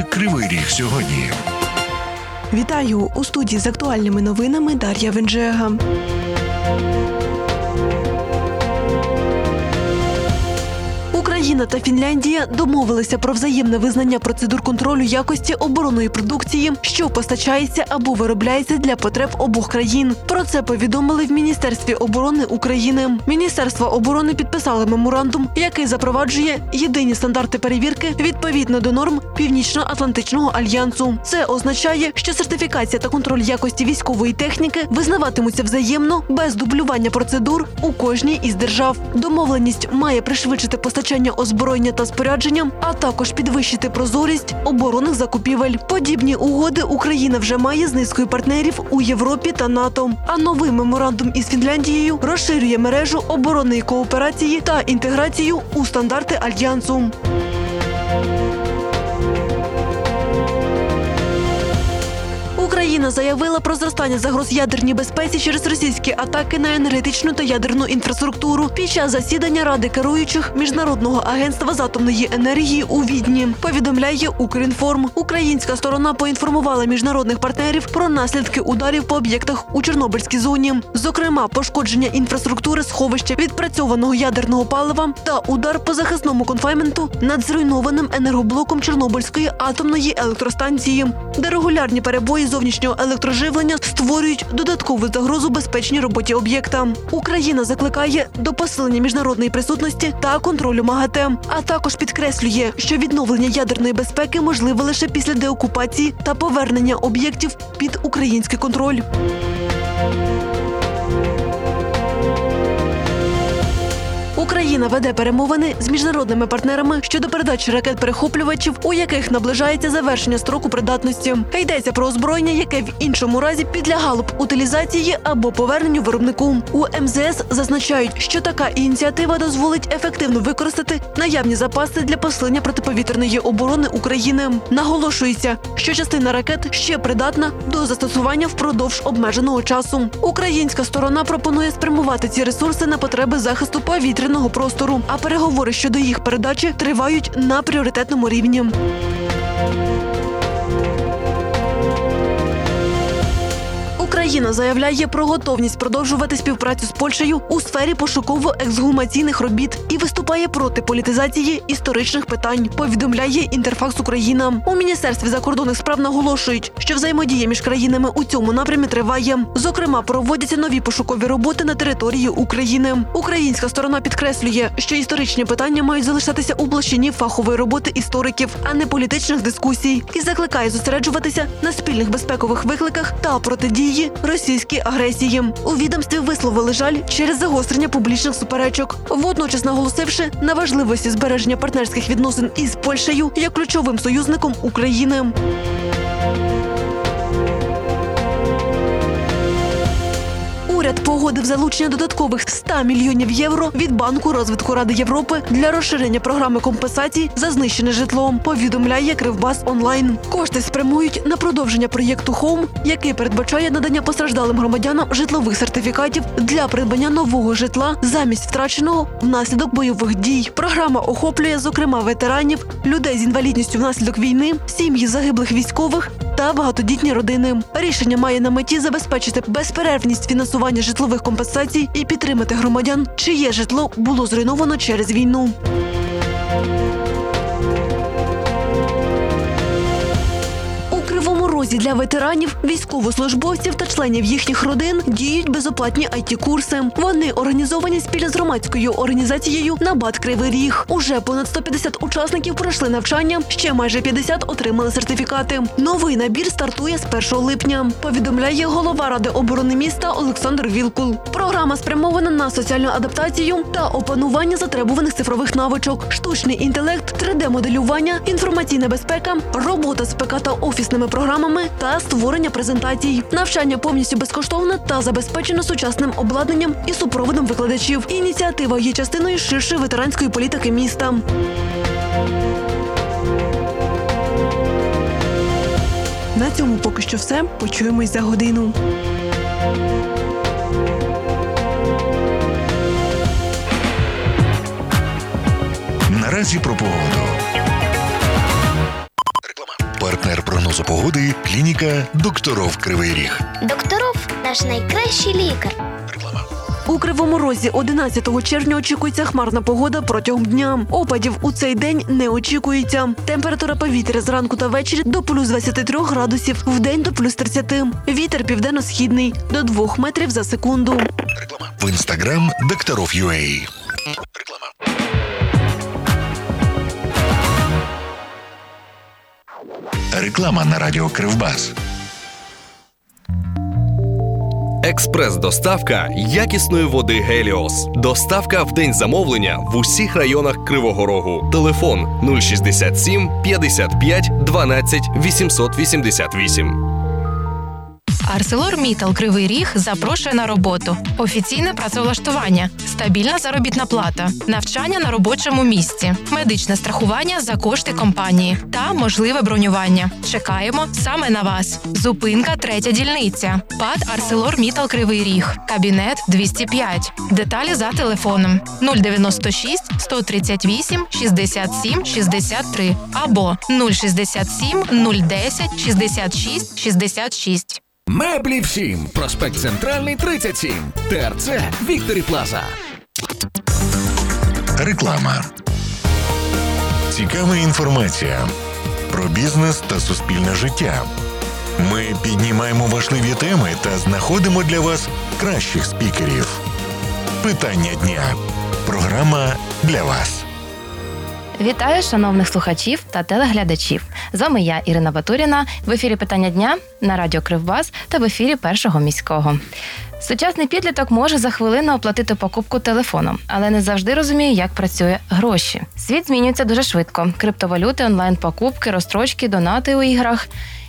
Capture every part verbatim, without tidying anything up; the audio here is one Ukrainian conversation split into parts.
Кривий Ріг сьогодні. Вітаю! У студії з актуальними новинами Дар'я Венжега. Україна та Фінляндія домовилися про взаємне визнання процедур контролю якості оборонної продукції, що постачається або виробляється для потреб обох країн. Про це повідомили в Міністерстві оборони України. Міністерство оборони підписало меморандум, який запроваджує єдині стандарти перевірки відповідно до норм Північно-Атлантичного альянсу. Це означає, що сертифікація та контроль якості військової техніки визнаватимуться взаємно, без дублювання процедур у кожній із держав. Домовленість має пришвидшити постачання озброєння та спорядження, а також підвищити прозорість оборонних закупівель. Подібні угоди Україна вже має з низкою партнерів у Європі та НАТО. А новий меморандум із Фінляндією розширює мережу оборонної кооперації та інтеграцію у стандарти альянсу. Україна заявила про зростання загроз ядерній безпеці через російські атаки на енергетичну та ядерну інфраструктуру під час засідання Ради керуючих Міжнародного агентства з атомної енергії у Відні, повідомляє Укрінформ. Українська сторона поінформувала міжнародних партнерів про наслідки ударів по об'єктах у Чорнобильській зоні. Зокрема, пошкодження інфраструктури сховища відпрацьованого ядерного палива та удар по захисному конфайнменту над зруйнованим енергоблоком Чорнобильської атомної електростанції, де регулярні перебої зовнішнього електроживлення створюють додаткову загрозу безпечній роботі об'єкта. Україна закликає до посилення міжнародної присутності та контролю МАГАТЕ, а також підкреслює, що відновлення ядерної безпеки можливе лише після деокупації та повернення об'єктів під український контроль. Україна веде перемовини з міжнародними партнерами щодо передачі ракет-перехоплювачів, у яких наближається завершення строку придатності. Йдеться про озброєння, яке в іншому разі підлягало б утилізації або поверненню виробнику. У ем зе ес зазначають, що така ініціатива дозволить ефективно використати наявні запаси для посилення протиповітряної оборони України. Наголошується, що частина ракет ще придатна до застосування впродовж обмеженого часу. Українська сторона пропонує спрямувати ці ресурси на потреби захисту повітряного простору, а переговори щодо їх передачі тривають на пріоритетному рівні. Україна заявляє про готовність продовжувати співпрацю з Польщею у сфері пошуково-ексгумаційних робіт і виступає проти політизації історичних питань, повідомляє Інтерфакс Україна. У Міністерстві закордонних справ наголошують, що взаємодія між країнами у цьому напрямі триває. Зокрема, проводяться нові пошукові роботи на території України. Українська сторона підкреслює, що історичні питання мають залишатися у площині фахової роботи істориків, а не політичних дискусій, і закликає зосереджуватися на спільних безпекових викликах та протидії російській агресії. У відомстві висловили жаль через загострення публічних суперечок, водночас наголосивши на важливості збереження партнерських відносин із Польщею як ключовим союзником України. Уряд погодив залучення додаткових ста мільйонів євро від Банку розвитку Ради Європи для розширення програми компенсацій за знищене житло, повідомляє Кривбас онлайн. Кошти спрямують на продовження проєкту «Хоум», який передбачає надання постраждалим громадянам житлових сертифікатів для придбання нового житла замість втраченого внаслідок бойових дій. Програма охоплює, зокрема, ветеранів, людей з інвалідністю внаслідок війни, сім'ї загиблих військових та багатодітні родини. Рішення має на меті забезпечити безперервність фінансування житлових компенсацій і підтримати громадян, чиє житло було зруйновано через війну. У Кривому Розі для ветеранів, військовослужбовців та членів їхніх родин діють безоплатні ай ті-курси. Вони організовані спільно з громадською організацією «Набат Кривий Ріг». Уже понад сто п'ятдесят учасників пройшли навчання, ще майже п'ятдесят отримали сертифікати. Новий набір стартує з першого липня, повідомляє голова Ради оборони міста Олександр Вілкул. Програма спрямована на соціальну адаптацію та опанування затребуваних цифрових навичок, штучний інтелект, три де-моделювання, інформаційна безпека, робота з ПК та офісними програмами та створення презентацій. Навчання повністю безкоштовне та забезпечено сучасним обладнанням і супроводом викладачів. Ініціатива є частиною ширшої ветеранської політики міста. На цьому поки що все. Почуємось за годину. Наразі про погоду. Партнер прогнозу погоди – клініка «Докторов Кривий Ріг». Докторов – наш найкращий лікар. Реклама. У Кривому Розі одинадцятого червня очікується хмарна погода протягом дня. Опадів у цей день не очікується. Температура повітря зранку та ввечері до плюс двадцяти трьох градусів, вдень до плюс тридцяти. Вітер південно-східний до двох метрів за секунду. Реклама. В інстаграм «Докторов.ua». Реклама. Реклама на радіо Кривбас. Експрес-доставка якісної води «Геліос». Доставка в день замовлення в усіх районах Кривого Рогу. Телефон нуль шістдесят сім п'ятдесят п'ять дванадцять вісімсот вісімдесят вісім. ArcelorMittal Кривий Ріг запрошує на роботу. Офіційне працевлаштування, стабільна заробітна плата, навчання на робочому місці, медичне страхування за кошти компанії та можливе бронювання. Чекаємо саме на вас. Зупинка третя дільниця. ПАД ArcelorMittal Кривий Ріг. Кабінет двісті п'ять. Деталі за телефоном нуль дев'яносто шість сто тридцять вісім шістдесят сім шістдесят три або нуль шістдесят сім нуль десять шістдесят шість шістдесят шість. Меблі всім. Проспект Центральний, тридцять сім. ТРЦ Вікторі Плаза. Реклама. Цікава інформація про бізнес та суспільне життя. Ми піднімаємо важливі теми та знаходимо для вас кращих спікерів. Питання дня. Програма для вас. Вітаю шановних слухачів та телеглядачів. З вами я, Ірина Батуріна, в ефірі «Питання дня» на радіо Кривбас та в ефірі Першого міського. Сучасний підліток може за хвилину оплатити покупку телефоном, але не завжди розуміє, як працює гроші. Світ змінюється дуже швидко. Криптовалюти, онлайн-покупки, розстрочки, донати у іграх.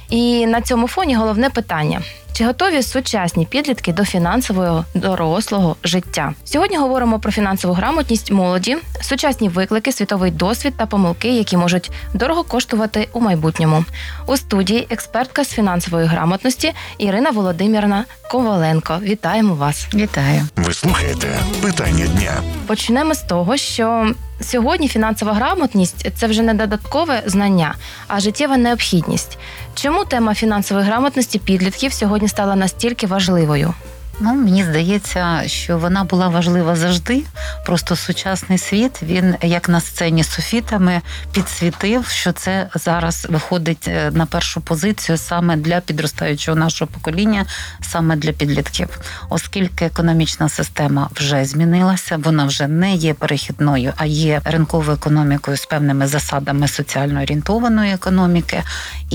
І на цьому фоні головне питання – чи готові сучасні підлітки до фінансового дорослого життя? Сьогодні говоримо про фінансову грамотність молоді, сучасні виклики, світовий досвід та помилки, які можуть дорого коштувати у майбутньому. У студії експертка з фінансової грамотності Ірина Володимирівна Коваленко. Вітаємо вас. Вітаю. Ви слухаєте «Питання дня». Почнемо з того, що сьогодні фінансова грамотність – це вже не додаткове знання, а життєва необхідність. Чому тема фінансової грамотності підлітків сьогодні стала настільки важливою? Ну, мені здається, що вона була важлива завжди. Просто сучасний світ, він, як на сцені з софітами, підсвітив, що це зараз виходить на першу позицію саме для підростаючого нашого покоління, саме для підлітків. Оскільки економічна система вже змінилася, вона вже не є перехідною, а є ринковою економікою з певними засадами соціально орієнтованої економіки.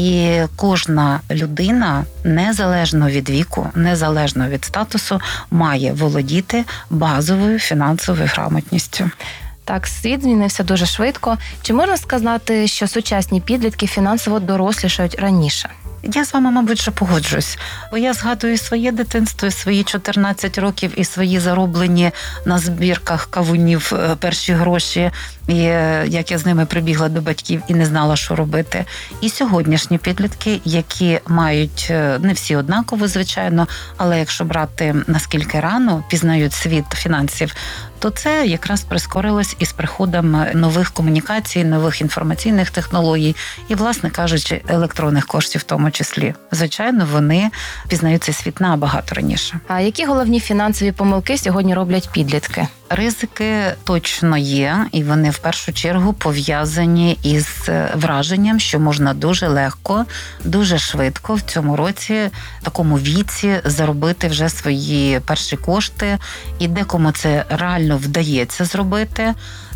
І кожна людина, незалежно від віку, незалежно від статусу, має володіти базовою фінансовою грамотністю. Так, світ змінився дуже швидко. Чи можна сказати, що сучасні підлітки фінансово дорослішають раніше? Я з вами, мабуть, що погоджусь. Бо я згадую своє дитинство, свої чотирнадцять років і свої зароблені на збірках кавунів перші гроші, і як я з ними прибігла до батьків і не знала, що робити. І сьогоднішні підлітки, які мають, не всі однаково, звичайно, але якщо брати наскільки рано пізнають світ фінансів, то це якраз прискорилось із приходом нових комунікацій, нових інформаційних технологій і, власне кажучи, електронних коштів в тому числі. Звичайно, вони пізнають цей світ набагато раніше. А які головні фінансові помилки сьогодні роблять підлітки? Ризики точно є, і вони в першу чергу пов'язані із враженням, що можна дуже легко, дуже швидко в цьому році, в такому віці заробити вже свої перші кошти, і декому це реально вдається зробити.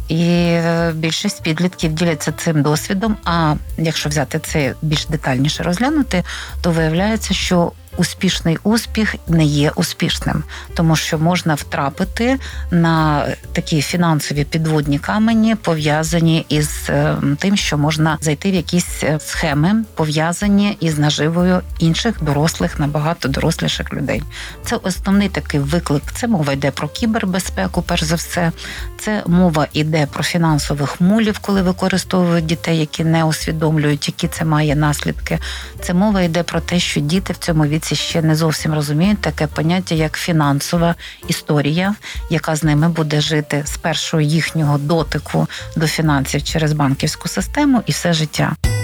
І більшість підлітків діляться цим досвідом, а якщо взяти це більш детальніше розглянути, то виявляється, що успішний успіх не є успішним, тому що можна втрапити на такі фінансові підводні камені, пов'язані із тим, що можна зайти в якісь схеми, пов'язані із наживою інших дорослих, набагато доросліших людей. Це основний такий виклик. Це мова йде про кібербезпеку, перш за все. Це мова йде про фінансових мулів, коли використовують дітей, які не усвідомлюють, які це має наслідки. Це мова йде про те, що діти в цьому віці ще не зовсім розуміють таке поняття, як фінансова історія, яка з ними буде жити з першого їхнього дотику до фінансів через банківську систему і все життя.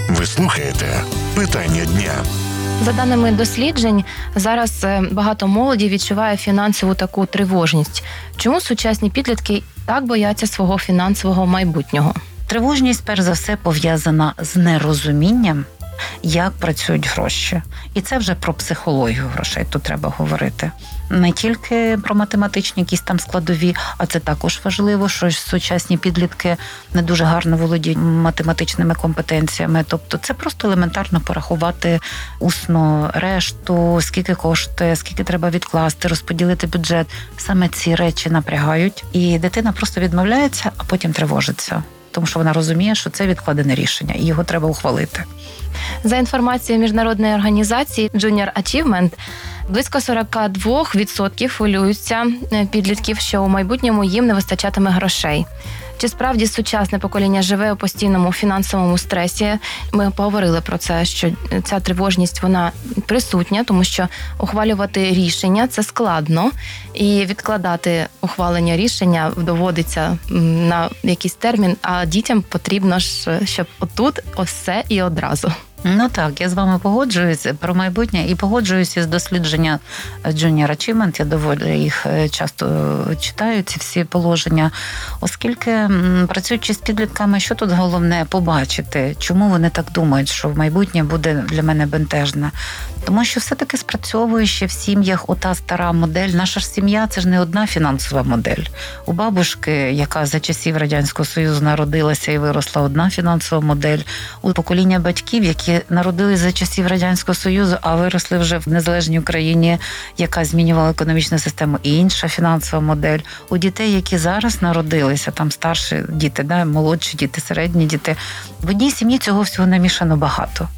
Ви слухаєте «Питання дня». За даними досліджень, зараз е, багато молоді відчуває фінансову таку тривожність. Чому сучасні підлітки так бояться свого фінансового майбутнього? Тривожність, перш за все, пов'язана з нерозумінням, як працюють гроші. І це вже про психологію грошей тут треба говорити. Не тільки про математичні якісь там складові, а це також важливо, що сучасні підлітки не дуже гарно володіють математичними компетенціями. Тобто це просто елементарно порахувати усно решту, скільки коштує, скільки треба відкласти, розподілити бюджет. Саме ці речі напрягають, і дитина просто відмовляється, а потім тривожиться. Тому що вона розуміє, що це відкладене рішення, і його треба ухвалити. За інформацією міжнародної організації Junior Achievement, близько сорок два відсотки хвилюються підлітків, що у майбутньому їм не вистачатиме грошей. Чи справді сучасне покоління живе у постійному фінансовому стресі? Ми поговорили про це, що ця тривожність, вона присутня, тому що ухвалювати рішення – це складно. І відкладати ухвалення рішення доводиться на якийсь термін, а дітям потрібно ж, щоб отут, ось це і одразу. Ну так, я з вами погоджуюся про майбутнє і погоджуюся з дослідження Junior Achievement. Я доволі їх часто читаю, ці всі положення, оскільки, працюючи з підлітками, що тут головне побачити, чому вони так думають, що в майбутнє буде для мене бентежне. Тому що все-таки спрацьовує ще в сім'ях ота стара модель. Наша ж сім'я – це ж не одна фінансова модель. У бабушки, яка за часів Радянського Союзу народилася і виросла, одна фінансова модель. У покоління батьків, які народились за часів Радянського Союзу, а виросли вже в незалежній Україні, яка змінювала економічну систему, і інша фінансова модель. У дітей, які зараз народилися, там старші діти, да, молодші діти, середні діти, в одній сім'ї цього всього намішано багато.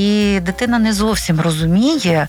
І дитина не зовсім розуміє,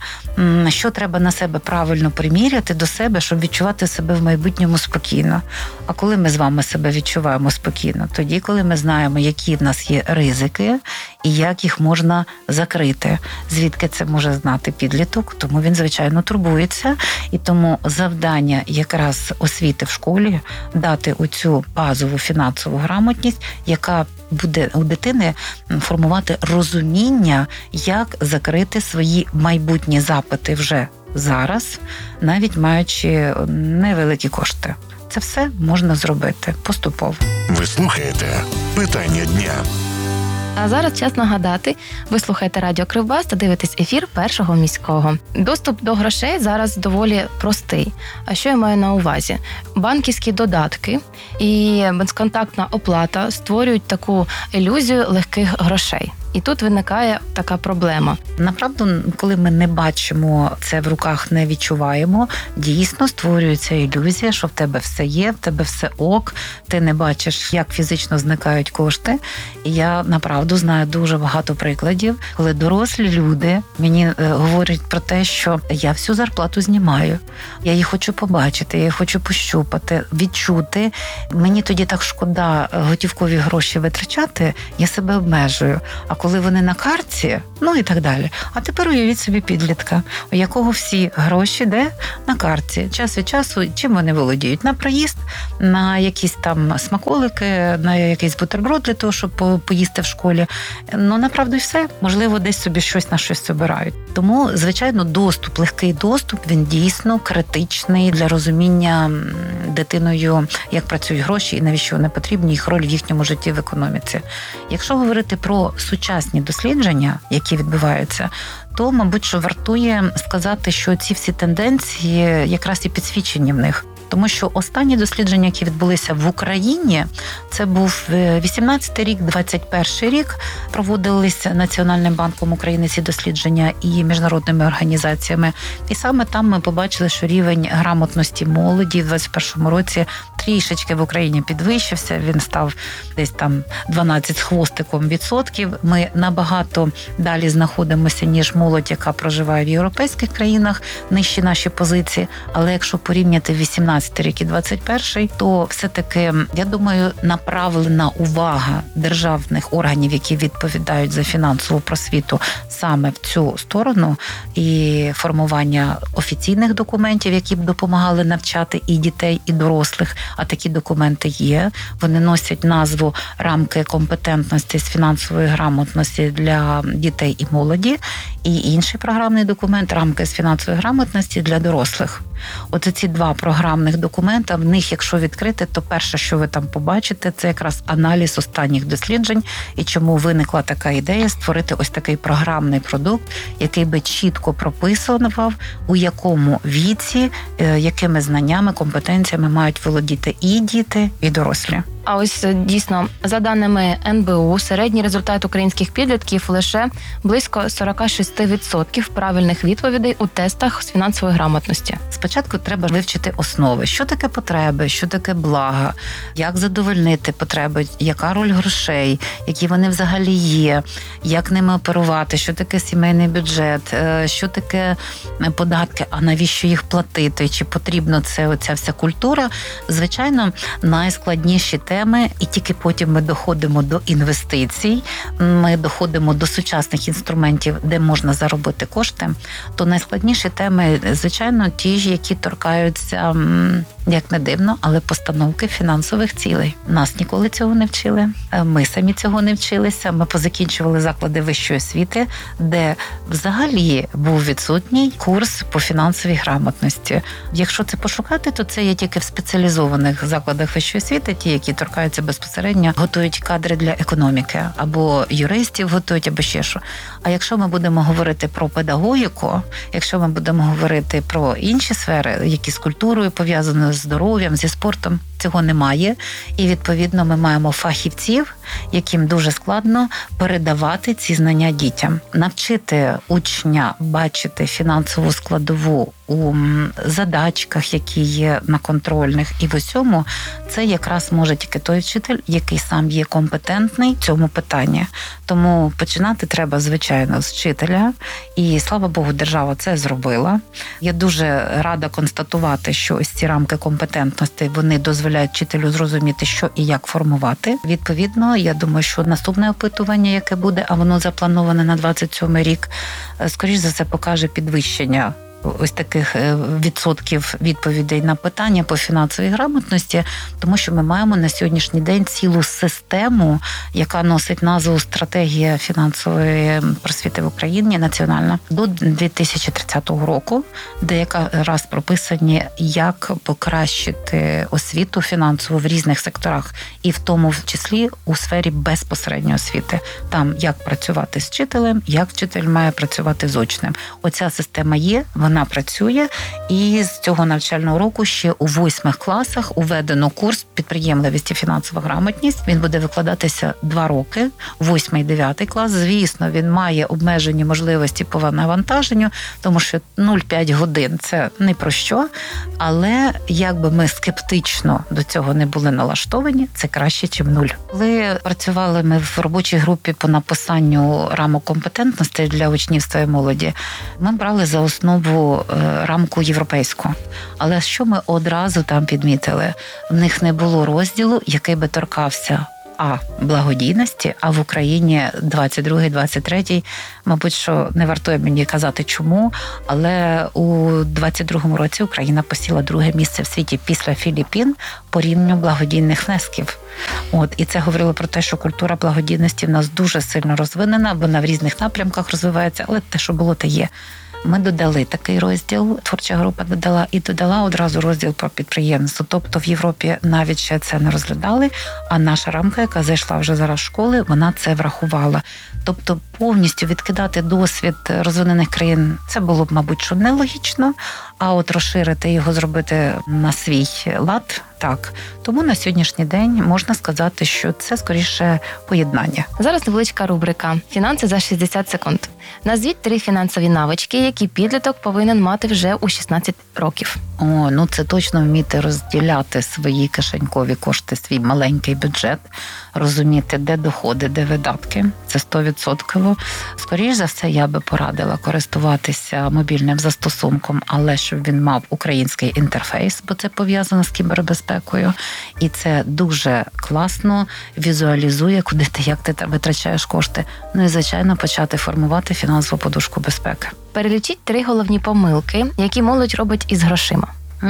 що треба на себе правильно приміряти до себе, щоб відчувати себе в майбутньому спокійно. А коли ми з вами себе відчуваємо спокійно? Тоді, коли ми знаємо, які в нас є ризики і як їх можна закрити. Звідки це може знати підліток? Тому він, звичайно, турбується. І тому завдання якраз освіти в школі дати оцю базову фінансову грамотність, яка буде у дитини формувати розуміння, як закрити свої майбутні запити вже зараз, навіть маючи невеликі кошти. Це все можна зробити поступово. Ви слухаєте «Питання дня». А зараз час нагадати, ви слухаєте Радіо Кривбас та дивитесь ефір Першого міського. Доступ до грошей зараз доволі простий. А що я маю на увазі? Банківські додатки і безконтактна оплата створюють таку ілюзію легких грошей. І тут виникає така проблема. Направду, коли ми не бачимо це в руках, не відчуваємо, дійсно створюється ілюзія, що в тебе все є, в тебе все ок, ти не бачиш, як фізично зникають кошти. І я, направду, знаю дуже багато прикладів, коли дорослі люди мені говорять про те, що я всю зарплату знімаю, я її хочу побачити, я її хочу пощупати, відчути. Мені тоді так шкода готівкові гроші витрачати, я себе обмежую. А коли вони на карті, ну і так далі. А тепер уявіть собі підлітка, у якого всі гроші де? На карті. Час від часу чим вони володіють? На проїзд, на якісь там смаколики, на якийсь бутерброд для того, щоб поїсти в школі. Ну, направду, і все. Можливо, десь собі щось на щось збирають. Тому, звичайно, доступ, легкий доступ, він дійсно критичний для розуміння дитиною, як працюють гроші і навіщо вони потрібні, їх роль в їхньому житті в економіці. Якщо говорити про сучасні дослідження, які відбуваються, то, мабуть, що вартує сказати, що ці всі тенденції якраз і підсвічені в них. Тому що останні дослідження, які відбулися в Україні, це був вісімнадцятий рік, двадцять перший рік, проводилися Національним банком України ці дослідження і міжнародними організаціями. І саме там ми побачили, що рівень грамотності молоді в двадцять першому році трішечки в Україні підвищився, він став десь там дванадцять з хвостиком відсотків. Ми набагато далі знаходимося, ніж молодь, яка проживає в європейських країнах, нижчі наші позиції. Але якщо порівняти вісімнадцятий рік і двадцять перший, то все-таки, я думаю, направлена увага державних органів, які відповідають за фінансову просвіту саме в цю сторону і формування офіційних документів, які б допомагали навчати і дітей, і дорослих, а такі документи є. Вони носять назву «Рамки компетентності з фінансової грамотності для дітей і молоді», і інший програмний документ «Рамки з фінансової грамотності для дорослих». От ці два програмних документи, в них, якщо відкрити, то перше, що ви там побачите, це якраз аналіз останніх досліджень і чому виникла така ідея створити ось такий програмний продукт, який би чітко прописував, у якому віці, якими знаннями, компетенціями мають володіти і діти, і дорослі. А ось дійсно, за даними ен бе у, середній результат українських підлітків лише близько сорок шість відсотків правильних відповідей у тестах з фінансової грамотності. Спочатку треба вивчити основи. Що таке потреби, що таке блага, як задовольнити потреби, яка роль грошей, які вони взагалі є, як ними оперувати, що таке сімейний бюджет, що таке податки, а навіщо їх платити, чи потрібно це оця вся культура. Звичайно, найскладніші теми, і тільки потім ми доходимо до інвестицій, ми доходимо до сучасних інструментів, де можна заробити кошти, то найскладніші теми, звичайно, ті ж, які торкаються, як не дивно, але постановки фінансових цілей. Нас ніколи цього не вчили, ми самі цього не вчилися, ми позакінчували заклади вищої освіти, де взагалі був відсутній курс по фінансовій грамотності. Якщо це пошукати, то це є тільки в спеціалізованих закладах вищої освіти, ті, які торкаються безпосередньо, готують кадри для економіки, або юристів готують, або ще що. А якщо ми будемо говорити про педагогіку, якщо ми будемо говорити про інші сфери, які з культурою пов'язані, з здоров'ям, зі спортом, цього немає. І, відповідно, ми маємо фахівців, яким дуже складно передавати ці знання дітям. Навчити учня бачити фінансову складову у задачках, які є на контрольних, і в усьому, це якраз може тільки той вчитель, який сам є компетентний в цьому питанні. Тому починати треба, звичайно, з вчителя. І, слава Богу, держава це зробила. Я дуже рада констатувати, що ось ці рамки компетентності, вони дозволяють вчителю зрозуміти, що і як формувати. Відповідно, я думаю, що наступне опитування, яке буде, а воно заплановане на двадцять сьомий рік, скоріш за все покаже підвищення ось таких відсотків відповідей на питання по фінансовій грамотності, тому що ми маємо на сьогоднішній день цілу систему, яка носить назву «Стратегія фінансової просвіти в Україні» національна до дві тисячі тридцятого року, де якраз прописані, як покращити освіту фінансову в різних секторах, і в тому числі у сфері безпосередньої освіти. Там як працювати з вчителем, як вчитель має працювати з учнем. Оця система є, вона працює, і з цього навчального року ще у восьмих класах уведено курс підприємливість і фінансова грамотність. Він буде викладатися два роки, восьмий, дев'ятий клас. Звісно, він має обмежені можливості по навантаженню, тому що нуль цілих п'ять годин – це не про що, але якби ми скептично до цього не були налаштовані, це краще, ніж нуль. Коли працювали ми в робочій групі по написанню рамок компетентності для учнівства і молоді, ми брали за основу рамку європейську. Але що ми одразу там підмітили? В них не було розділу, який би торкався а благодійності, а в Україні двадцять другий двадцять третій, мабуть, що не вартує мені казати чому, але у двадцять другому році Україна посіла друге місце в світі після Філіппін по рівню благодійних внесків. От, і це говорило про те, що культура благодійності в нас дуже сильно розвинена, вона в різних напрямках розвивається, але те, що було, те є. Ми додали такий розділ, творча група додала, і додала одразу розділ про підприємництво. Тобто в Європі навіть ще це не розглядали, а наша рамка, яка зайшла вже зараз в школи, вона це врахувала. Тобто повністю відкидати досвід розвинених країн, це було б, мабуть, що нелогічно, а от розширити його, зробити на свій лад, так. Тому на сьогоднішній день можна сказати, що це скоріше поєднання. Зараз невеличка рубрика «Фінанси за шістдесят секунд». Назвіть три фінансові навички, які підліток повинен мати вже у шістнадцять років. О, ну це точно вміти розділяти свої кишенькові кошти, свій маленький бюджет, розуміти, де доходи, де видатки. Це сто відсотків. Скоріше за все, я би порадила користуватися мобільним застосунком, але щоб він мав український інтерфейс, бо це пов'язано з кібербезпекою. І це дуже класно візуалізує, куди ти, як ти витрачаєш кошти. Ну і, звичайно, почати формувати фінансову подушку безпеки. Перелічіть три головні помилки, які молодь робить із грошима.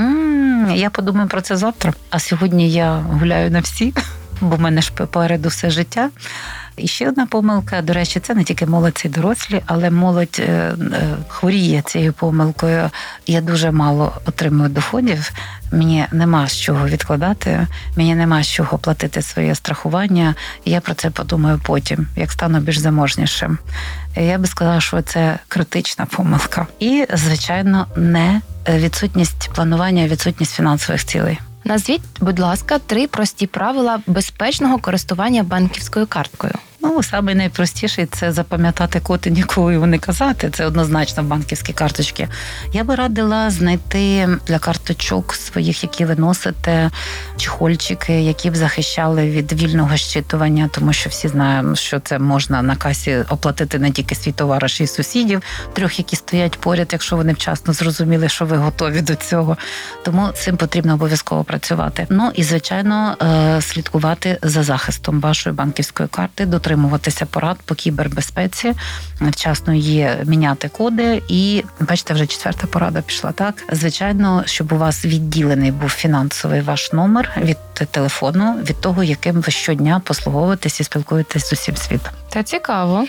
М-м, я подумаю про це завтра. А сьогодні я гуляю на всі, бо в мене ж попереду все життя. І ще одна помилка, до речі, це не тільки молодь, це й дорослі, але молодь е, е, хворіє цією помилкою. Я дуже мало отримую доходів, мені нема з чого відкладати, мені нема з чого платити своє страхування, і я про це подумаю потім, як стану більш заможнішим. Я би сказала, що це критична помилка. І, звичайно, не відсутність планування, відсутність фінансових цілей. Назвіть, будь ласка, три прості правила безпечного користування банківською карткою. Ну, саме найпростіший – це запам'ятати код і ніколи його не казати. Це однозначно банківські карточки. Я би радила знайти для карточок своїх, які ви носите, чехольчики, які б захищали від вільного щитування, тому що всі знаємо, що це можна на касі оплатити не тільки свій товар, а ще й сусідів, трьох, які стоять поряд, якщо вони вчасно зрозуміли, що ви готові до цього. Тому цим потрібно обов'язково працювати. Ну і, звичайно, слідкувати за захистом вашої банківської карти, дотримуватися порад по кібербезпеці, вчасно її міняти коди. І, бачите, вже четверта порада пішла, так? Звичайно, щоб у вас відділений був фінансовий ваш номер від телефону, від того, яким ви щодня послуговуєтесь і спілкуєтесь з усім світом. Це цікаво.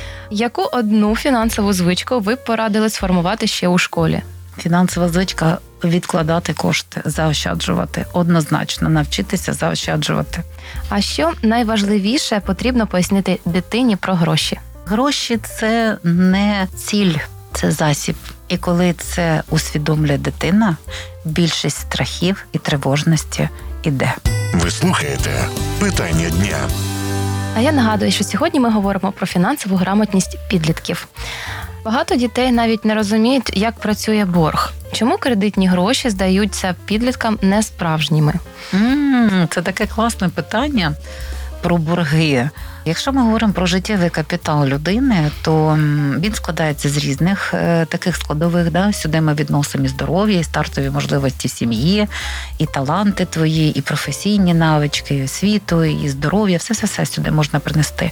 Яку одну фінансову звичку ви б порадили сформувати ще у школі? Фінансова звичка – відкладати кошти, заощаджувати. Однозначно навчитися заощаджувати. А що найважливіше потрібно пояснити дитині про гроші? Гроші – це не ціль, це засіб. І коли це усвідомлює дитина, більшість страхів і тривожності іде. Ви слухаєте «Питання дня». А я нагадую, що сьогодні ми говоримо про фінансову грамотність підлітків. Багато дітей навіть не розуміють, як працює борг. Чому кредитні гроші здаються підліткам несправжніми? Mm, це таке класне питання про борги. Якщо ми говоримо про життєвий капітал людини, то він складається з різних е, таких складових. Да? Сюди ми відносимо і здоров'я, і стартові можливості сім'ї, і таланти твої, і професійні навички, і освіту, і здоров'я. Все-все-все сюди можна принести.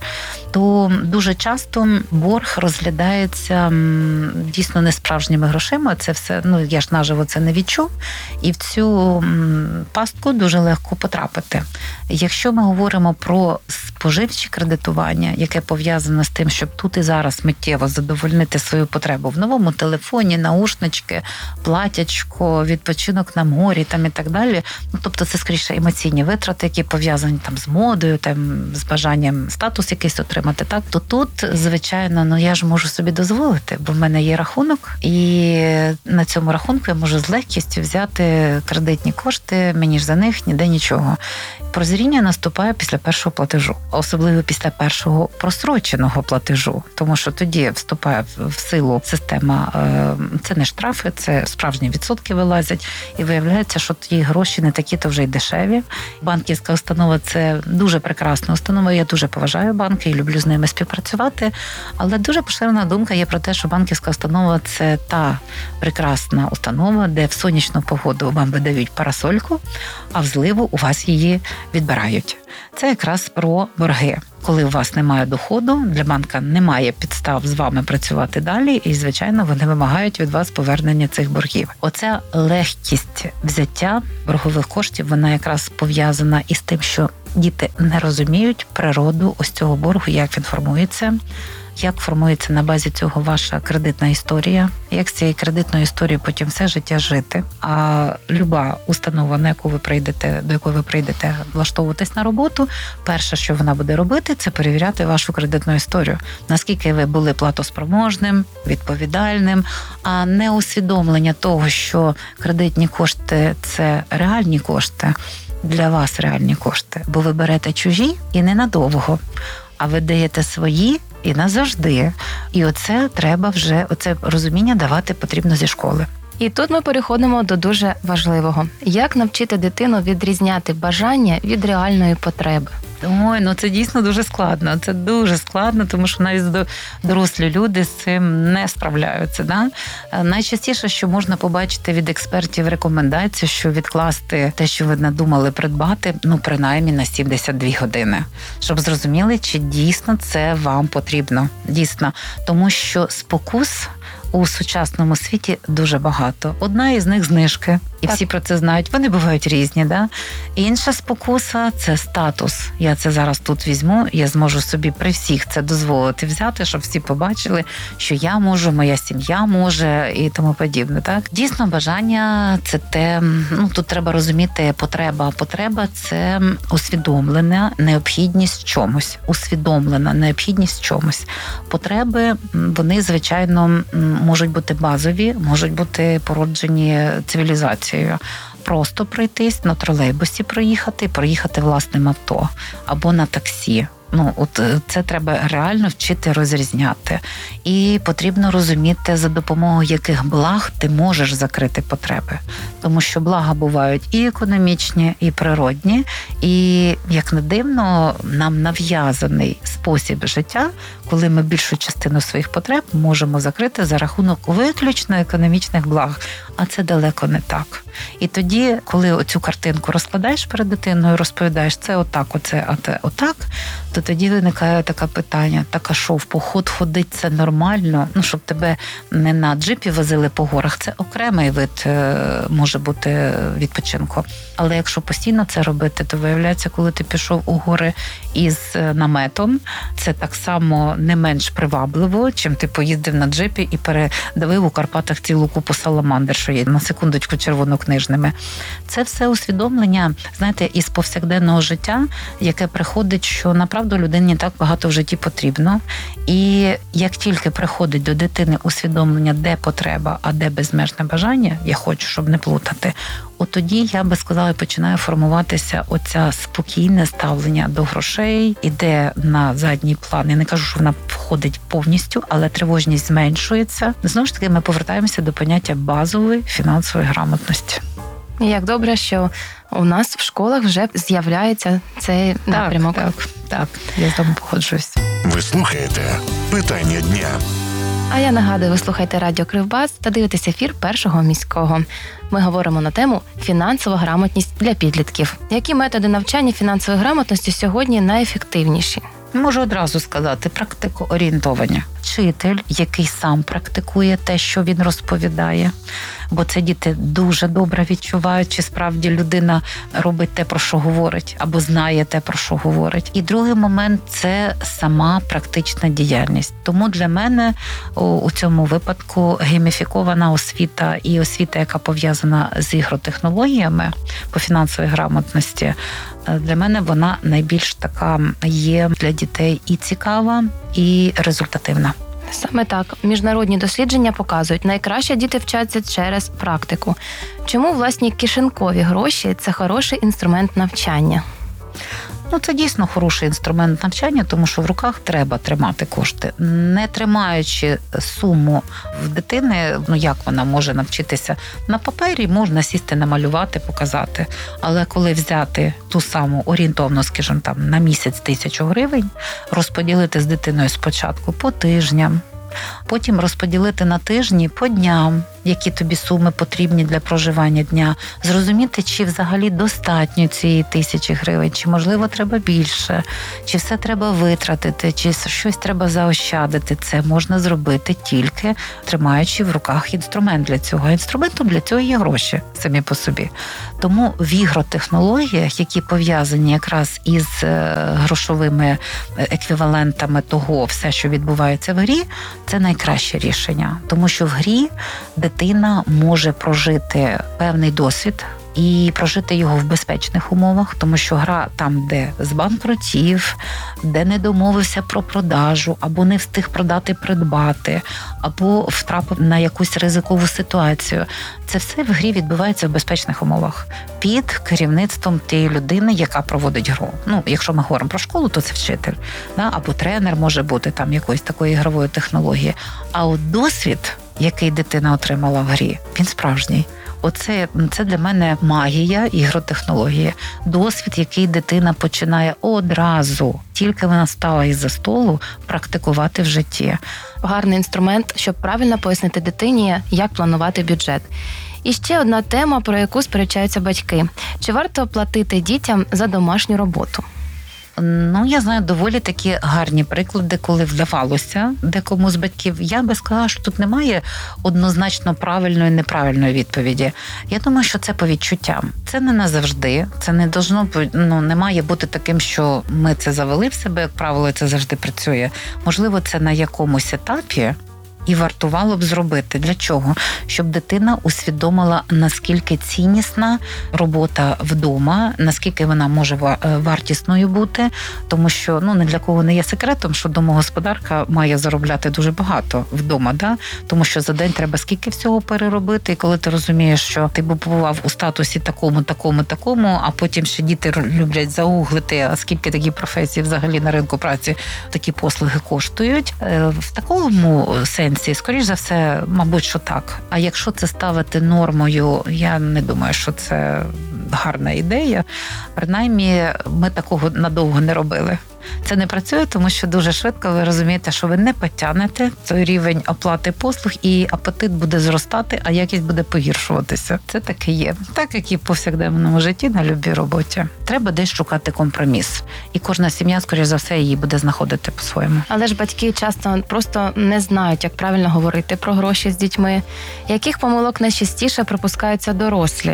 То дуже часто борг розглядається м, дійсно несправжніми грошима. Це все, ну я ж наживо це не відчув. І в цю м, пастку дуже легко потрапити. Якщо ми говоримо про споживчі кредитування, яке пов'язане з тим, щоб тут і зараз миттєво задовольнити свою потребу в новому телефоні, наушнички, платячко, відпочинок на морі там і так далі. Ну, тобто це скоріше емоційні витрати, які пов'язані там з модою, там з бажанням статус якийсь отримати. Так, то тут, звичайно, ну я ж можу собі дозволити, бо в мене є рахунок, і на цьому рахунку я можу з легкістю взяти кредитні кошти, мені ж за них ніде нічого. Прозріння наступає після першого платежу, особливо після першого просроченого платежу, тому що тоді вступає в силу система, це не штрафи, це справжні відсотки вилазять, і виявляється, що ті гроші не такі-то вже й дешеві. Банківська установа – це дуже прекрасна установа, я дуже поважаю банки і люблю з ними співпрацювати, але дуже поширена думка є про те, що банківська установа – це та прекрасна установа, де в сонячну погоду вам видають парасольку, а в зливу у вас її відбирають. Це якраз про борги. Коли у вас немає доходу, для банка немає підстав з вами працювати далі, і, звичайно, вони вимагають від вас повернення цих боргів. Оця легкість взяття боргових коштів, вона якраз пов'язана із тим, що діти не розуміють природу ось цього боргу, як він формується, як формується на базі цього ваша кредитна історія, як з цієї кредитної історії потім все життя жити. А люба установа, на яку ви прийдете, до якої ви прийдете влаштовуватись на роботу, перше, що вона буде робити, це перевіряти вашу кредитну історію. Наскільки ви були платоспроможним, відповідальним, а не усвідомлення того, що кредитні кошти – це реальні кошти, для вас реальні кошти, бо ви берете чужі і ненадовго, а ви даєте свої і назавжди. І оце треба вже, оце розуміння давати потрібно зі школи. І тут ми переходимо до дуже важливого. Як навчити дитину відрізняти бажання від реальної потреби? Ой, ну це дійсно дуже складно. Це дуже складно, тому що навіть дорослі люди з цим не справляються. Да? Найчастіше, що можна побачити від експертів рекомендацію, що відкласти те, що ви надумали придбати, ну принаймні на сімдесят дві години, щоб зрозуміли, чи дійсно це вам потрібно. Дійсно, тому що спокус у сучасному світі дуже багато. Одна із них знижки, і так. Всі про це знають. Вони бувають різні, да? Інша спокуса – це статус. Я це зараз тут візьму, я зможу собі при всіх це дозволити взяти, щоб всі побачили, що я можу, моя сім'я може і тому подібне. Так? Дійсно, бажання – це те, ну тут треба розуміти потреба. Потреба – це усвідомлена необхідність чомусь. Усвідомлена необхідність чомусь. Потреби, вони, звичайно, можуть бути базові, можуть бути породжені цивілізацією. Просто пройтись, на тролейбусі проїхати, проїхати власним авто або на таксі. Ну, от це треба реально вчити розрізняти. І потрібно розуміти, за допомогою яких благ ти можеш закрити потреби. Тому що блага бувають і економічні, і природні. І, як не дивно, нам нав'язаний спосіб життя, коли ми більшу частину своїх потреб можемо закрити за рахунок виключно економічних благ. А це далеко не так. І тоді, коли оцю картинку розкладаєш перед дитиною, розповідаєш, це отак, оце, а те отак, то тоді виникає таке питання, так а що, в поход ходить це нормально? Ну, щоб тебе не на джипі возили по горах, це окремий вид може бути відпочинку. Але якщо постійно це робити, то виявляється, коли ти пішов у гори із наметом, це так само не менш привабливо, чим ти поїздив на джипі і передавив у Карпатах цілу купу саламандр, що є, на секундочку, червонокнижними. Це все усвідомлення, знаєте, із повсякденного життя, яке приходить, що направду людині так багато в житті потрібно. І як тільки приходить до дитини усвідомлення, де потреба, а де безмежне бажання, я хочу, щоб не плутати, от тоді, я би сказала, починає формуватися оця спокійне ставлення до грошей, іде на задній план. Я не кажу, що вона входить повністю, але тривожність зменшується. Знову ж таки, ми повертаємося до поняття базової фінансової грамотності. Як добре, що у нас в школах вже з'являється цей так, напрямок. Так, так, я з вами погоджуюсь. Ви слухаєте «Питання дня». А я нагадую, ви слухаєте Радіо Кривбас та дивитесь ефір Першого міського. Ми говоримо на тему «Фінансова грамотність для підлітків». Які методи навчання фінансової грамотності сьогодні найефективніші? Можу одразу сказати, практикоорієнтовані. Вчитель, який сам практикує те, що він розповідає, бо це діти дуже добре відчувають, чи справді людина робить те, про що говорить, або знає те, про що говорить. І другий момент – це сама практична діяльність. Тому для мене у цьому випадку гейміфікована освіта і освіта, яка пов'язана з ігротехнологіями по фінансовій грамотності, для мене вона найбільш така є для дітей і цікава, і результативна. Саме так. Міжнародні дослідження показують, найкраще діти вчаться через практику. Чому власні кишенькові гроші – це хороший інструмент навчання? Ну, це дійсно хороший інструмент навчання, тому що в руках треба тримати кошти. Не тримаючи суму в дитини, ну як вона може навчитися? На папері можна сісти, намалювати, показати. Але коли взяти ту саму орієнтовно, скажімо, там, на місяць тисячу гривень, розподілити з дитиною спочатку по тижням, потім розподілити на тижні по дням, які тобі суми потрібні для проживання дня, зрозуміти, чи взагалі достатньо цієї тисячі гривень, чи, можливо, треба більше, чи все треба витратити, чи щось треба заощадити. Це можна зробити тільки тримаючи в руках інструмент для цього. Інструментом для цього є гроші самі по собі. Тому в ігротехнологіях, які пов'язані якраз із грошовими еквівалентами того, все, що відбувається в грі, це найкраще рішення. Тому що в грі дитина може прожити певний досвід і прожити його в безпечних умовах, тому що гра там, де збанкрутів, де не домовився про продажу, або не встиг продати, придбати, або втрапив на якусь ризикову ситуацію. Це все в грі відбувається в безпечних умовах під керівництвом тієї людини, яка проводить гру. Ну, якщо ми говоримо про школу, то це вчитель, да? Або тренер може бути там якоїсь такої ігрової технології. А от досвід який дитина отримала в грі, він справжній. Оце це для мене магія, ігротехнологія. Досвід, який дитина починає одразу, тільки вона стала із-за столу, практикувати в житті. Гарний інструмент, щоб правильно пояснити дитині, як планувати бюджет. І ще одна тема, про яку сперечаються батьки. Чи варто платити дітям за домашню роботу? Ну, я знаю доволі такі гарні приклади, коли вдавалося декому з батьків. Я би сказала, що тут немає однозначно правильної і неправильної відповіді. Я думаю, що це по відчуттям. Це не назавжди, це не должно, ну, не має бути таким, що ми це завели в себе, як правило, це завжди працює. Можливо, це на якомусь етапі і вартувало б зробити. Для чого? Щоб дитина усвідомила, наскільки ціннісна робота вдома, наскільки вона може вартісною бути, тому що, ну, не для кого не є секретом, що домогосподарка має заробляти дуже багато вдома, да? Тому що за день треба скільки всього переробити, і коли ти розумієш, що ти побував у статусі такому, такому, такому, а потім ще діти люблять загуглити, а скільки такі професії взагалі на ринку праці такі послуги коштують. В такому сенсі скоріш за все, мабуть, що так. А якщо це ставити нормою, я не думаю, що це гарна ідея. Принаймні, ми такого надовго не робили. Це не працює, тому що дуже швидко ви розумієте, що ви не потягнете той рівень оплати послуг, і апетит буде зростати, а якість буде погіршуватися. Це таке є. Так, як і в повсякденному житті, на любій роботі. Треба десь шукати компроміс. І кожна сім'я, скоріш за все, її буде знаходити по-своєму. Але ж батьки часто просто не знають, як правильно говорити про гроші з дітьми. Яких помилок найчастіше припускаються дорослі?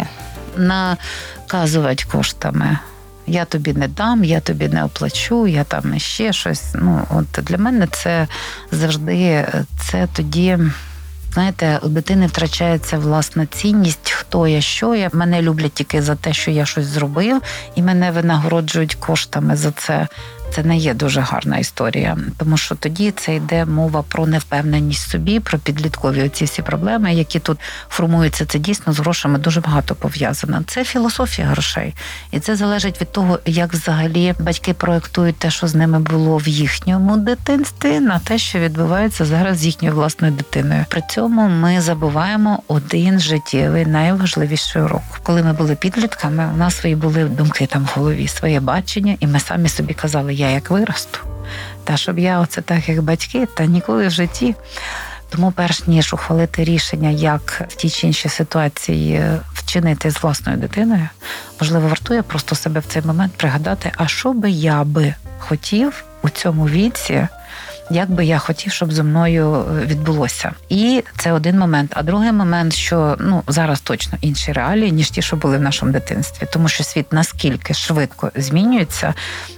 Наказувати коштами. Я тобі не дам, я тобі не оплачу, я там ще щось. Ну, от для мене це завжди, це тоді, знаєте, у дитини втрачається власна цінність, хто я, що я. Мене люблять тільки за те, що я щось зробив, і мене винагороджують коштами за це. Це не є дуже гарна історія, тому що тоді це йде мова про невпевненість в собі, про підліткові оці всі проблеми, які тут формуються. Це дійсно з грошами дуже багато пов'язано. Це філософія грошей. І це залежить від того, як взагалі батьки проєктують те, що з ними було в їхньому дитинстві, на те, що відбувається зараз з їхньою власною дитиною. При цьому ми забуваємо один життєвий, найважливіший урок. Коли ми були підлітками, у нас свої були думки там в голові, своє бачення, і ми самі собі казали, я як виросту, та щоб я оце так, як батьки, та ніколи в житті. Тому перш ніж ухвалити рішення, як в тій чи іншій ситуації вчинити з власною дитиною, можливо, вартує просто себе в цей момент пригадати, а що би я би хотів у цьому віці, як би я хотів, щоб зі мною відбулося. І це один момент. А другий момент, що ну зараз точно інші реалії, ніж ті, що були в нашому дитинстві. Тому що світ наскільки швидко змінюється.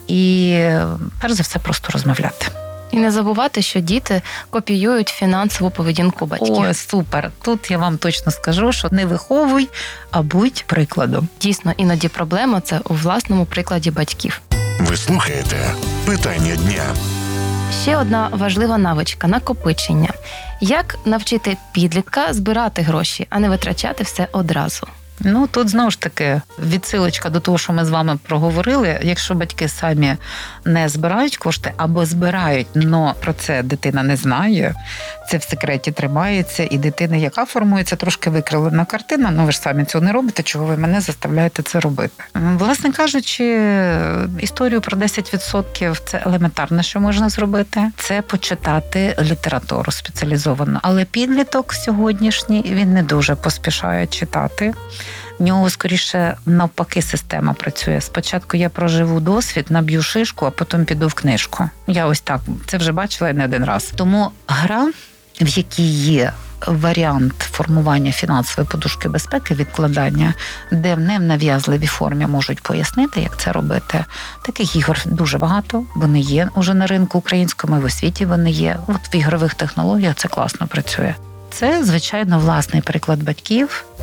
І перш за все просто розмовляти. І не забувати, що діти копіюють фінансову поведінку батьків. О, супер. Тут я вам точно скажу, що не виховуй, а будь прикладом. Дійсно, іноді проблема – це у власному прикладі батьків. Ви слухаєте «Питання дня». Ще одна важлива навичка – накопичення. Як навчити підлітка збирати гроші, а не витрачати все одразу? Ну, тут, знову ж таки, відсилочка до того, що ми з вами проговорили. Якщо батьки самі не збирають кошти або збирають, але про це дитина не знає, це в секреті тримається, і дитина, яка формується, трошки викривлена картина, ну ви ж самі цього не робите, чого ви мене заставляєте це робити. Власне кажучи, історію про десять відсотків – це елементарне, що можна зробити. Це почитати літературу спеціалізовану. Але підліток сьогоднішній, він не дуже поспішає читати. В нього, скоріше, навпаки, система працює. Спочатку я проживу досвід, наб'ю шишку, а потім піду в книжку. Я ось так, це вже бачила не один раз. Тому гра, в якій є варіант формування фінансової подушки безпеки, відкладання, де в невнав'язливій формі можуть пояснити, як це робити. Таких ігор дуже багато. Вони є уже на ринку українському, і в освіті вони є. От в ігрових технологіях це класно працює. Це, звичайно, власний приклад батьків,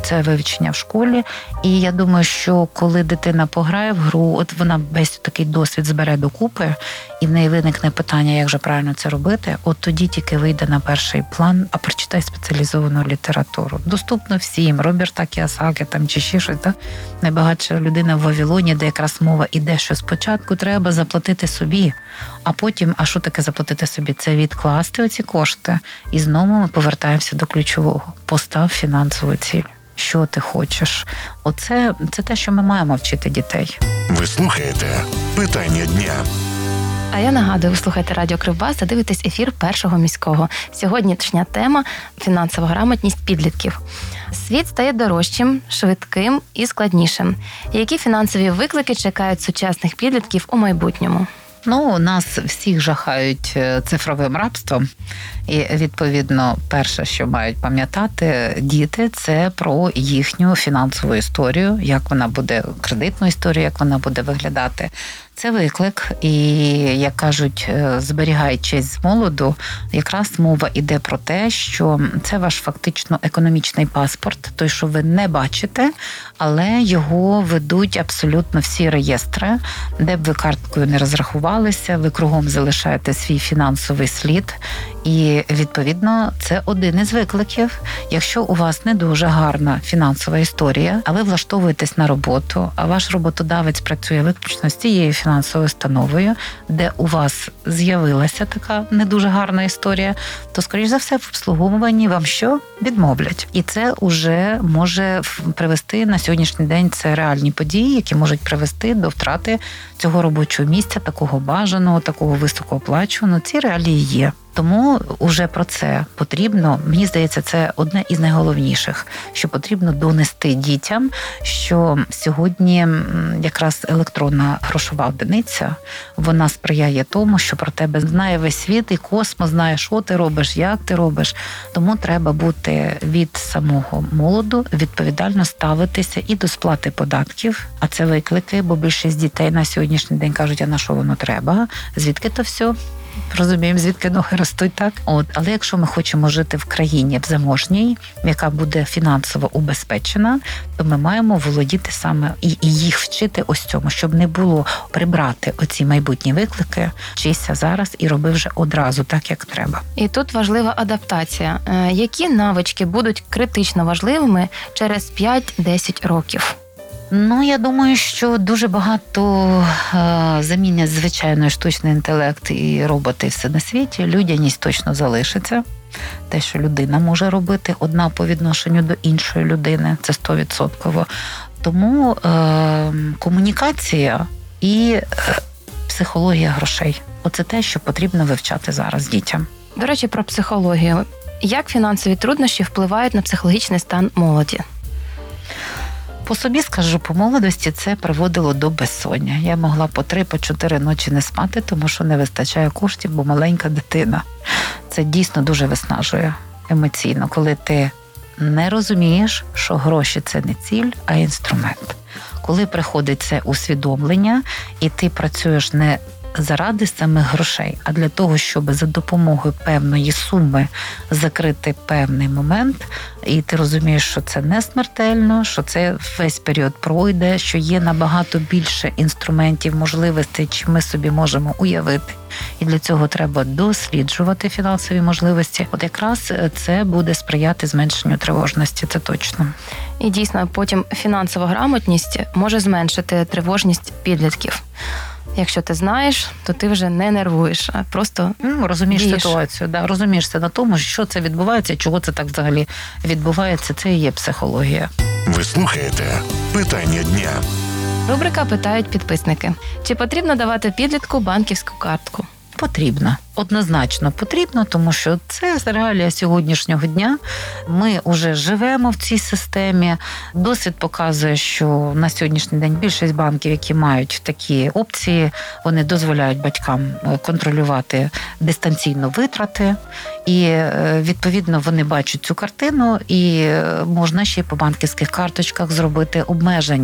це вивчення в школі. І я думаю, що коли дитина пограє в гру, от вона весь такий досвід збере докупи, і в неї виникне питання, як же правильно це робити, от тоді тільки вийде на перший план, а прочитай спеціалізовану літературу. Доступно всім, Роберта Кіосакі там чи ще щось, да? Найбагатша людина в Вавилоні, де якраз мова іде, що спочатку треба заплатити собі, а потім, а що таке заплатити собі? Це відкласти оці кошти, і знову ми повертаємося до ключового. Постав фінансову ціль. Що ти хочеш? Оце це те, що ми маємо вчити дітей. Ви слухаєте «Питання дня». А я нагадую, ви слухаєте Радіо Кривбас та дивитесь ефір Першого міського. Сьогоднішня тема – фінансова грамотність підлітків. Світ стає дорожчим, швидким і складнішим. Які фінансові виклики чекають сучасних підлітків у майбутньому? Ну, нас всіх жахають цифровим рабством. І, відповідно, перше, що мають пам'ятати діти, це про їхню фінансову історію, як вона буде, кредитну історію, як вона буде виглядати. Це виклик, і, як кажуть, зберігай честь з молоду, якраз мова йде про те, що це ваш фактично економічний паспорт, той, що ви не бачите, але його ведуть абсолютно всі реєстри, де б ви карткою не розрахувалися, ви кругом залишаєте свій фінансовий слід, і, відповідно, це один із викликів. Якщо у вас не дуже гарна фінансова історія, а ви влаштовуєтесь на роботу, а ваш роботодавець працює виключно з цією фінансовою установою, де у вас з'явилася така не дуже гарна історія, то, скоріш за все, в обслуговуванні вам що? Відмовлять. І це вже може привести на сьогоднішній день, це реальні події, які можуть привести до втрати цього робочого місця, такого бажаного, такого високооплачуваного. Ці реалії є. Тому уже про це потрібно, мені здається, це одне із найголовніших, що потрібно донести дітям, що сьогодні якраз електронна грошова одиниця, вона сприяє тому, що про тебе знає весь світ, і космос знає, що ти робиш, як ти робиш. Тому треба бути від самого молоду, відповідально ставитися і до сплати податків, а це виклики, бо більшість дітей на сьогоднішній день кажуть, а на що воно треба, звідки то все? Розуміємо, звідки ноги ростуть, так? От, але якщо ми хочемо жити в країні заможній, яка буде фінансово убезпечена, то ми маємо володіти саме і, і їх вчити ось цьому, щоб не було прибрати оці майбутні виклики, вчися зараз і роби вже одразу так, як треба. І тут важлива адаптація. Які навички будуть критично важливими через п'ять-десять років? Ну, я думаю, що дуже багато е, замінять, звичайно, штучний інтелект і роботи все на світі. Людяність точно залишиться. Те, що людина може робити, одна по відношенню до іншої людини, це сто відсотків. Тому е, комунікація і е, психологія грошей. Оце те, що потрібно вивчати зараз дітям. До речі, про психологію. Як фінансові труднощі впливають на психологічний стан молоді? По собі скажу, по молодості це приводило до безсоння. Я могла по три, по чотири ночі не спати, тому що не вистачає коштів, бо маленька дитина. Це дійсно дуже виснажує емоційно, коли ти не розумієш, що гроші – це не ціль, а інструмент. Коли приходить це усвідомлення, і ти працюєш не заради самих грошей, а для того, щоб за допомогою певної суми закрити певний момент, і ти розумієш, що це не смертельно, що це весь період пройде, що є набагато більше інструментів, можливостей, чим ми собі можемо уявити. І для цього треба досліджувати фінансові можливості. От якраз це буде сприяти зменшенню тривожності, це точно. І дійсно, потім фінансова грамотність може зменшити тривожність підлітків. Якщо ти знаєш, то ти вже не нервуєш, а просто ну, розумієш дієш. Ситуацію, да, розумієшся на тому, що це відбувається, чого це так взагалі відбувається, це і є психологія. Ви слухаєте «Питання дня». Рубрика «Питають підписники». Чи потрібно давати підлітку банківську картку? Потрібно. Однозначно потрібно, тому що це реалія сьогоднішнього дня. Ми вже живемо в цій системі. Досвід показує, що на сьогоднішній день більшість банків, які мають такі опції, вони дозволяють батькам контролювати дистанційно витрати. І, відповідно, вони бачать цю картину, і можна ще по банківських карточках зробити обмеження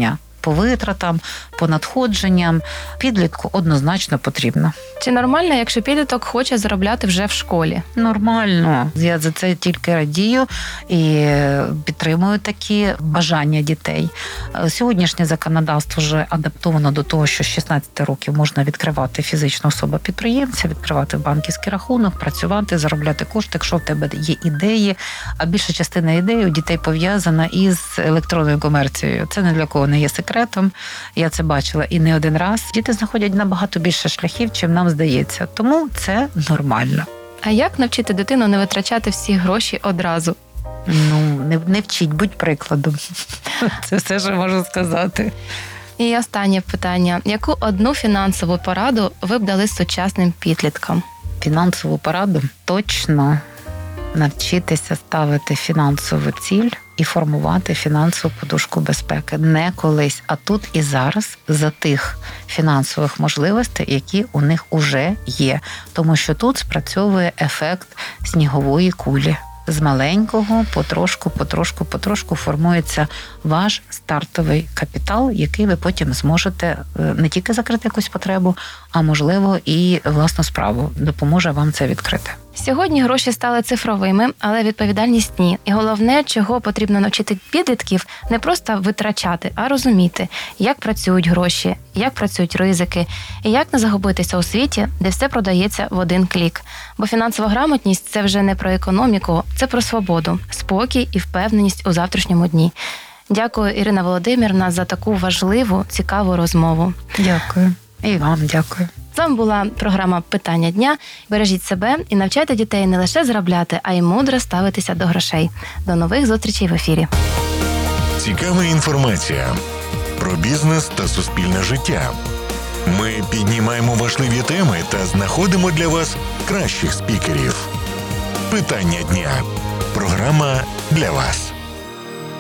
по витратам, по надходженням. Підлітку однозначно потрібно. Чи нормально, якщо підліток хоче заробляти вже в школі? Нормально. Я за це тільки радію і підтримую такі бажання дітей. Сьогоднішнє законодавство вже адаптовано до того, що з шістнадцяти років можна відкривати фізичну особу-підприємця, відкривати банківський рахунок, працювати, заробляти кошти, якщо в тебе є ідеї. А більша частина ідей у дітей пов'язана із електронною комерцією. Це не для кого не є секретом. Я це бачила і не один раз. Діти знаходять набагато більше шляхів, чим нам здається. Тому це нормально. А як навчити дитину не витрачати всі гроші одразу? Ну, не, не вчіть, будь прикладом. Це все, що можу сказати. І останнє питання. Яку одну фінансову пораду ви б дали сучасним підліткам? Фінансову пораду точно навчитися ставити фінансову ціль і формувати фінансову подушку безпеки. Не колись, а тут і зараз за тих фінансових можливостей, які у них уже є. Тому що тут спрацьовує ефект снігової кулі. З маленького потрошку, потрошку, потрошку формується ваш стартовий капітал, який ви потім зможете не тільки закрити якусь потребу, а можливо і власну справу допоможе вам це відкрити. Сьогодні гроші стали цифровими, але відповідальність ні. І головне, чого потрібно навчити підлітків, не просто витрачати, а розуміти, як працюють гроші, як працюють ризики, і як не загубитися у світі, де все продається в один клік. Бо фінансова грамотність – це вже не про економіку, це про свободу, спокій і впевненість у завтрашньому дні. Дякую, Ірина Володимирівна, за таку важливу, цікаву розмову. Дякую. І вам дякую. З вами була програма «Питання дня». Бережіть себе і навчайте дітей не лише заробляти, а й мудро ставитися до грошей. До нових зустрічей в ефірі. Цікава інформація про бізнес та суспільне життя. Ми піднімаємо важливі теми та знаходимо для вас кращих спікерів. «Питання дня» – програма для вас.